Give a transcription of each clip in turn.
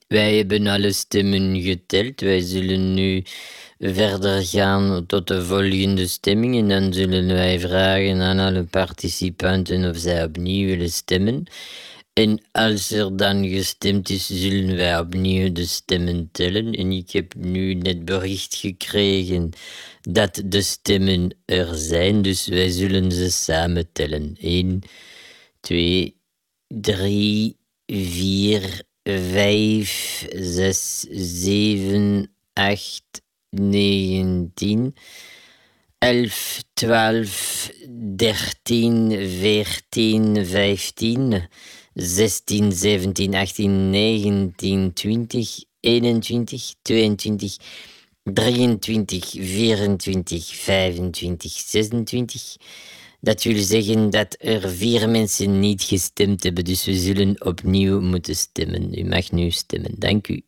Wij hebben alle stemmen geteld. Wij zullen nu verder gaan tot de volgende stemming. En dan zullen wij vragen aan alle participanten of zij opnieuw willen stemmen. En als er dan gestemd is, zullen wij opnieuw de stemmen tellen. En ik heb nu net bericht gekregen dat de stemmen er zijn. Dus wij zullen ze samen tellen. 1, 2, 3, 4, 5, 6, 7, 8, 9, 10, 11, 12, 13, 14, 15, 16, 17, 18, 19, 20, 21, 22, 23, 24, 25, 26. Dat wil zeggen dat er 4 mensen niet gestemd hebben, dus we zullen opnieuw moeten stemmen. U mag nu stemmen, dank u.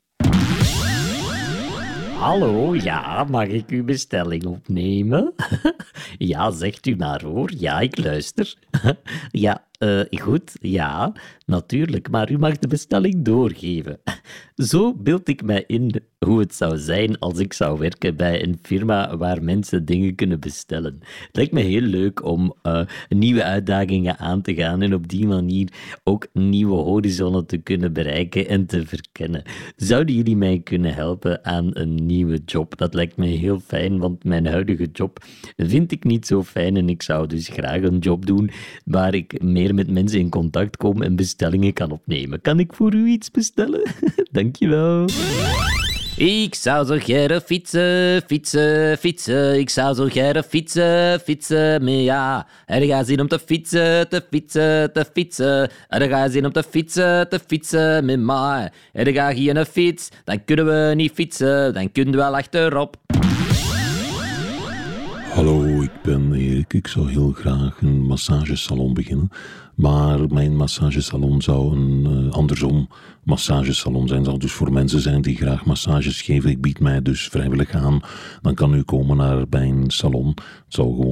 Hallo, ja, mag ik uw bestelling opnemen? Ja, zegt u maar hoor. Ja, ik luister. Ja, goed, ja, natuurlijk, maar u mag de bestelling doorgeven. Zo beeld ik mij in hoe het zou zijn als ik zou werken bij een firma waar mensen dingen kunnen bestellen. Het lijkt me heel leuk om nieuwe uitdagingen aan te gaan en op die manier ook nieuwe horizonnen te kunnen bereiken en te verkennen. Zouden jullie mij kunnen helpen aan een nieuwe job? Dat lijkt me heel fijn, want mijn huidige job vind ik niet zo fijn en ik zou dus graag een job doen waar ik meer met mensen in contact kom en bestellingen kan opnemen. Kan ik voor u iets bestellen? Dankjewel. Ik zou zo graag fietsen. Ik zou zo graag fietsen. Maar ja, er gaat zin om te fietsen. Er gaat zin om te fietsen met mij. Er gaat hier een fiets, dan kunnen we niet fietsen. Dan kunnen we wel achterop. Hallo, ik ben Erik. Ik zou heel graag een massagesalon beginnen. Maar mijn massagesalon zou een andersom massagesalon zijn. Dat zal dus voor mensen zijn die graag massages geven. Ik bied mij dus vrijwillig aan. Dan kan u komen naar mijn salon. Het zou gewoon